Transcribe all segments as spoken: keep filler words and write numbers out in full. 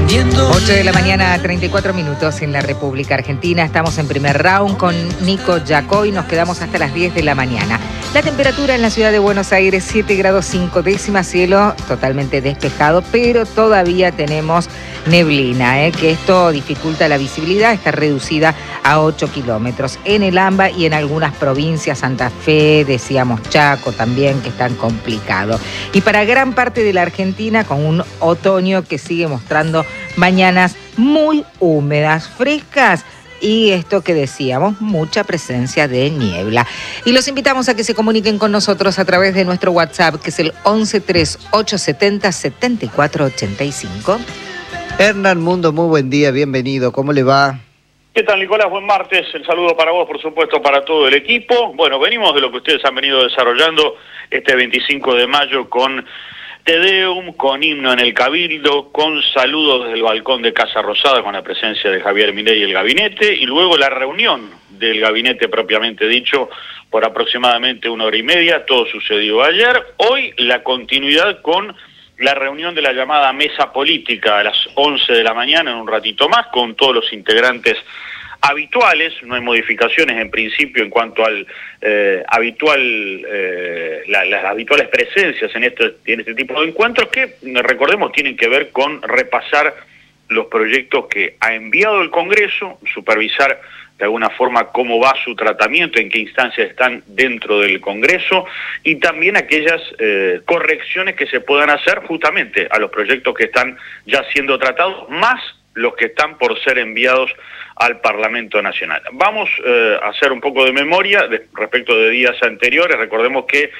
ocho de la mañana, treinta y cuatro minutos en la República Argentina. Estamos en primer round con Nico Yacó y nos quedamos hasta las diez de la mañana. La temperatura en la ciudad de Buenos Aires, siete grados cinco décimas, cielo totalmente despejado, pero todavía tenemos neblina, ¿eh? que esto dificulta la visibilidad, está reducida a ocho kilómetros. En el AMBA y en algunas provincias, Santa Fe, decíamos Chaco también, que están complicados. Y para gran parte de la Argentina, con un otoño que sigue mostrando mañanas muy húmedas, frescas, y esto que decíamos, mucha presencia de niebla. Y los invitamos a que se comuniquen con nosotros a través de nuestro WhatsApp, que es el once tres ocho setenta setenta y cuatro ochenta y cinco. Hernán Mundo, muy buen día, bienvenido, ¿cómo le va? ¿Qué tal, Nicolás? Buen martes, el saludo para vos, por supuesto, para todo el equipo. Bueno, venimos de lo que ustedes han venido desarrollando este veinticinco de mayo con Te Deum, con himno en el Cabildo, con saludos desde el balcón de Casa Rosada con la presencia de Javier Milei y el gabinete, y luego la reunión del gabinete propiamente dicho por aproximadamente una hora y media. Todo sucedió ayer. Hoy la continuidad con la reunión de la llamada mesa política a las once de la mañana, en un ratito más, con todos los integrantes habituales. No hay modificaciones en principio en cuanto al eh, habitual eh, la, las habituales presencias en este, en este tipo de encuentros, que recordemos tienen que ver con repasar los proyectos que ha enviado el Congreso, supervisar de alguna forma cómo va su tratamiento, en qué instancias están dentro del Congreso, y también aquellas eh, correcciones que se puedan hacer justamente a los proyectos que están ya siendo tratados, más los que están por ser enviados al Parlamento Nacional. Vamos eh, a hacer un poco de memoria de, respecto de días anteriores. Recordemos que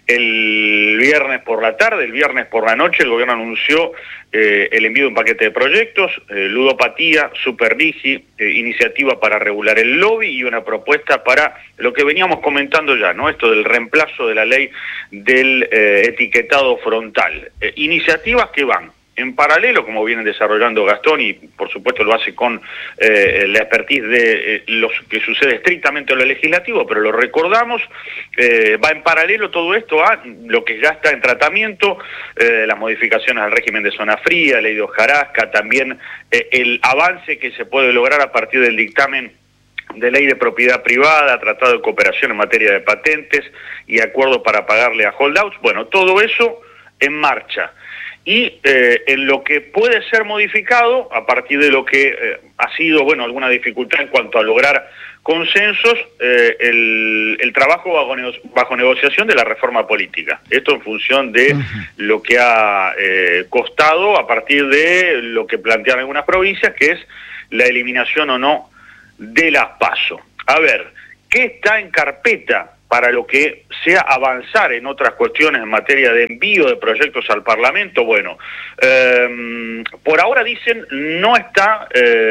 el viernes por la tarde, el viernes por la noche, el gobierno anunció eh, el envío de un paquete de proyectos, eh, ludopatía, superdigi, eh, iniciativa para regular el lobby y una propuesta para lo que veníamos comentando ya, ¿no? Esto del reemplazo de la ley del eh, etiquetado frontal. Eh, iniciativas que van en paralelo, como vienen desarrollando Gastón, y por supuesto lo hace con eh, la expertise de eh, lo que sucede estrictamente en lo legislativo, pero lo recordamos, eh, va en paralelo todo esto a lo que ya está en tratamiento, eh, las modificaciones al régimen de zona fría, ley de hojarasca, también eh, el avance que se puede lograr a partir del dictamen de ley de propiedad privada, tratado de cooperación en materia de patentes y acuerdo para pagarle a holdouts. Bueno, todo eso en marcha. Y eh, en lo que puede ser modificado, a partir de lo que eh, ha sido, bueno, alguna dificultad en cuanto a lograr consensos, eh, el, el trabajo bajo, nego bajo negociación de la reforma política. Esto en función de uh-huh. lo que ha eh, costado a partir de lo que plantean algunas provincias, que es la eliminación o no de las PASO. A ver, ¿qué está en carpeta para lo que sea avanzar en otras cuestiones en materia de envío de proyectos al Parlamento? Bueno, eh, por ahora dicen no está,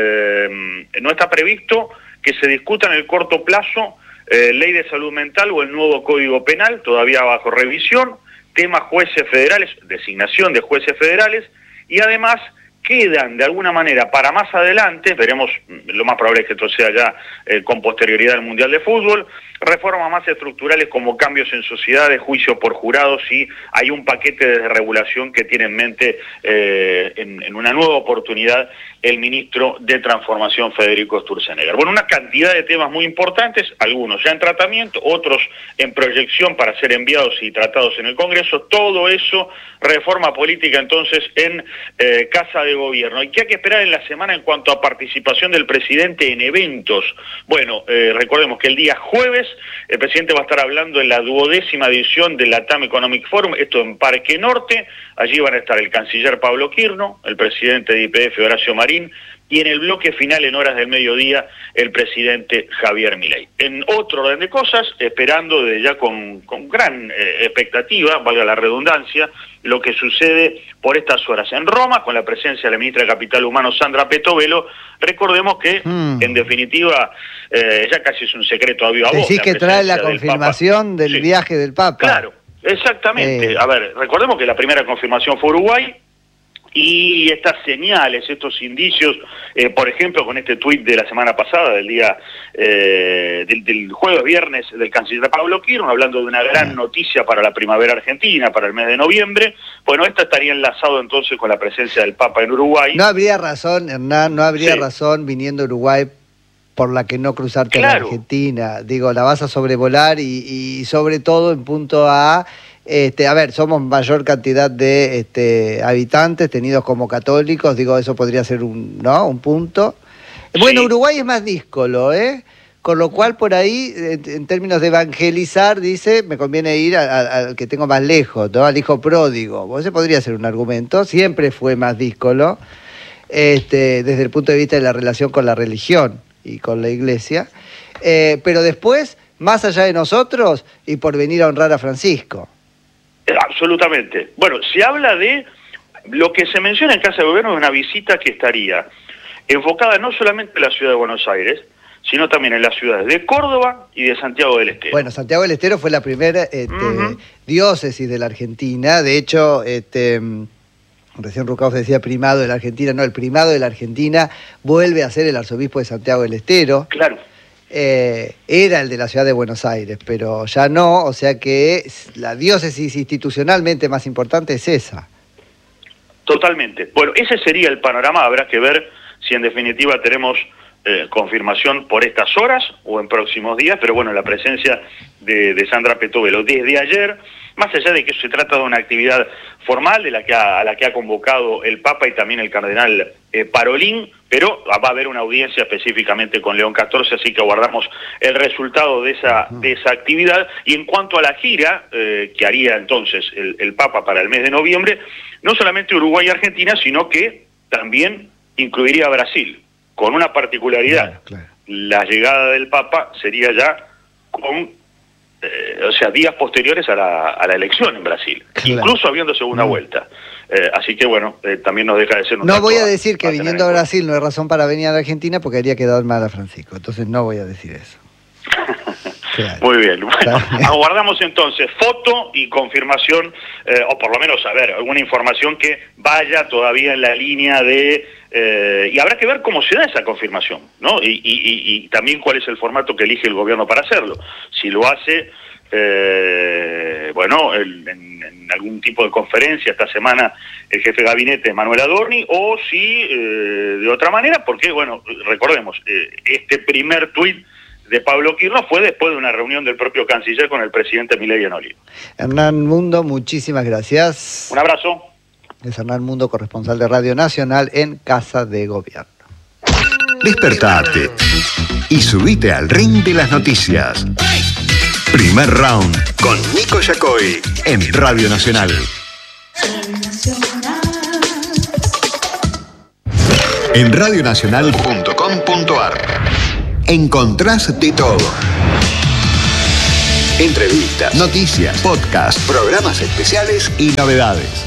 eh, no está previsto que se discuta en el corto plazo eh, ley de salud mental o el nuevo Código Penal, todavía bajo revisión, tema jueces federales, designación de jueces federales, y además quedan de alguna manera para más adelante, veremos, lo más probable es que esto sea ya eh, con posterioridad al Mundial de Fútbol, reformas más estructurales como cambios en sociedades, juicios por jurados, y hay un paquete de regulación que tiene en mente eh, en, en una nueva oportunidad el ministro de Transformación, Federico Sturzenegger. Bueno, una cantidad de temas muy importantes, algunos ya en tratamiento, otros en proyección para ser enviados y tratados en el Congreso. Todo eso, reforma política entonces en eh, Casa de Gobierno. ¿Y qué hay que esperar en la semana en cuanto a participación del presidente en eventos? Bueno, eh, recordemos que el día jueves el presidente va a estar hablando en la duodécima edición del LATAM Economic Forum, esto en Parque Norte. Allí van a estar el canciller Pablo Quirno, el presidente de Y P F Horacio Marín, y en el bloque final, en horas del mediodía, el presidente Javier Milei. En otro orden de cosas, esperando desde ya con, con gran eh, expectativa, valga la redundancia, lo que sucede por estas horas en Roma, con la presencia de la ministra de Capital Humano, Sandra Petovelo. Recordemos que, mm. en definitiva, eh, ya casi es un secreto a viva voz. Decís que trae la confirmación del, del sí. viaje del Papa. Claro, exactamente. Eh. A ver, recordemos que la primera confirmación fue Uruguay, Y estas señales, estos indicios, eh, por ejemplo, con este tuit de la semana pasada, del día eh, del, del jueves viernes del canciller Pablo Kirchner, hablando de una gran noticia para la primavera argentina, para el mes de noviembre. Bueno, esta estaría enlazado entonces con la presencia del Papa en Uruguay. No habría razón, Hernán, no habría Sí. razón viniendo a Uruguay por la que no cruzarte Claro. a la Argentina. Digo, la vas a sobrevolar y, y sobre todo en punto a... Este, a ver, somos mayor cantidad de este, habitantes tenidos como católicos, digo, eso podría ser un, ¿no? un punto. Sí. Bueno, Uruguay es más díscolo, ¿eh? Con lo cual, por ahí, en, en términos de evangelizar, dice, me conviene ir a- a- al que tengo más lejos, ¿no? Al hijo pródigo. Ese podría ser un argumento, siempre fue más díscolo, este, desde el punto de vista de la relación con la religión y con la iglesia. Eh, pero después, más allá de nosotros, y por venir a honrar a Francisco. Absolutamente. Bueno, se habla de lo que se menciona en Casa de Gobierno de una visita que estaría enfocada no solamente en la ciudad de Buenos Aires, sino también en las ciudades de Córdoba y de Santiago del Estero. Bueno, Santiago del Estero fue la primera este, Ujú. diócesis de la Argentina. De hecho, este, recién Rucauf decía primado de la Argentina. No, el primado de la Argentina vuelve a ser el arzobispo de Santiago del Estero. Claro. Eh, era el de la ciudad de Buenos Aires, pero ya no, o sea que la diócesis institucionalmente más importante es esa. Totalmente. Bueno, ese sería el panorama. Habrá que ver si en definitiva tenemos eh, confirmación por estas horas o en próximos días, pero bueno, la presencia de, de Sandra Petovelo desde ayer, más allá de que se trata de una actividad formal de la que ha, a la que ha convocado el Papa y también el cardenal eh, Parolín, pero va a haber una audiencia específicamente con León catorce, así que aguardamos el resultado de esa, de esa actividad. Y en cuanto a la gira eh, que haría entonces el, el Papa para el mes de noviembre, no solamente Uruguay y Argentina, sino que también incluiría a Brasil, con una particularidad. Claro, claro. La llegada del Papa sería ya con, eh, o sea, días posteriores a la, a la elección en Brasil, Claro. incluso habiendo segunda Mm. vuelta. Eh, así que bueno, eh, también nos deja de ser un No dato voy a decir que a tener viniendo a en cuenta. Brasil no hay razón para venir a la Argentina porque haría quedar mal a Francisco. Entonces no voy a decir eso. Claro. Muy bien, bueno, Está bien. aguardamos entonces foto y confirmación, eh, o por lo menos, a ver, alguna información que vaya todavía en la línea de... Eh, y habrá que ver cómo se da esa confirmación, ¿no? Y, y, y, y también cuál es el formato que elige el gobierno para hacerlo. Si lo hace, eh, bueno, el, en, en algún tipo de conferencia esta semana el jefe de gabinete Manuel Adorni, o si eh, de otra manera, porque, bueno, recordemos, eh, este primer tuit de Pablo Kirchner fue después de una reunión del propio canciller con el presidente Milei en Olivo. Hernán Mundo, muchísimas gracias. Un abrazo. Es Hernán Mundo, corresponsal de Radio Nacional en Casa de Gobierno. Despertate y subite al ring de las noticias. Primer round con Nico Yacoy en Radio Nacional. En radionacional punto com punto ar encontrás de todo. Entrevistas, noticias, podcasts, programas especiales y novedades.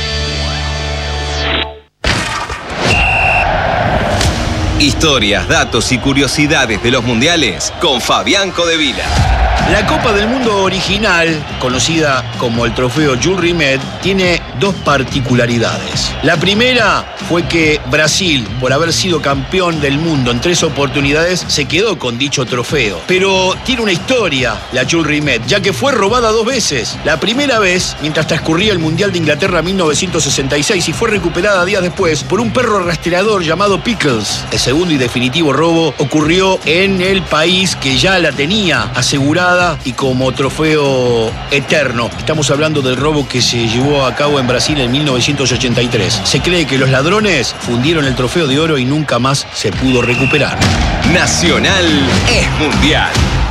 Historias, datos y curiosidades de los mundiales con Fabián Codevila. La Copa del Mundo original, conocida como el trofeo Jules Rimet, tiene dos particularidades. La primera fue que Brasil, por haber sido campeón del mundo en tres oportunidades, se quedó con dicho trofeo. Pero tiene una historia la Jules Rimet, ya que fue robada dos veces. La primera vez, mientras transcurría el Mundial de Inglaterra mil novecientos sesenta y seis, y fue recuperada días después por un perro rastreador llamado Pickles. El segundo y definitivo robo ocurrió en el país que ya la tenía asegurada y como trofeo eterno. Estamos hablando del robo que se llevó a cabo en Brasil en mil novecientos ochenta y tres. Se cree que los ladrones fundieron el trofeo de oro y nunca más se pudo recuperar. Nacional es mundial.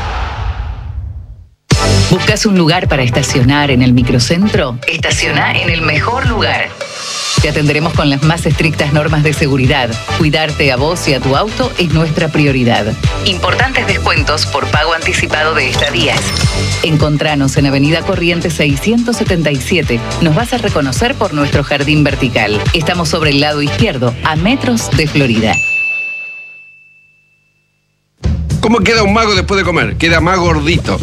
¿Buscas un lugar para estacionar en el microcentro? Estaciona en el mejor lugar. Te atenderemos con las más estrictas normas de seguridad. Cuidarte a vos y a tu auto es nuestra prioridad. Importantes descuentos por pago anticipado de estadías. Encontranos en Avenida Corrientes seiscientos setenta y siete. Nos vas a reconocer por nuestro jardín vertical. Estamos sobre el lado izquierdo, a metros de Florida. ¿Cómo queda un mago después de comer? Queda más gordito.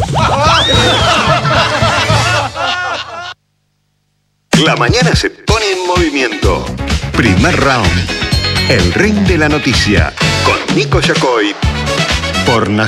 La mañana se pone en movimiento. Primer Round. El ring de la noticia. Con Nico Yacoy. Por Nacional.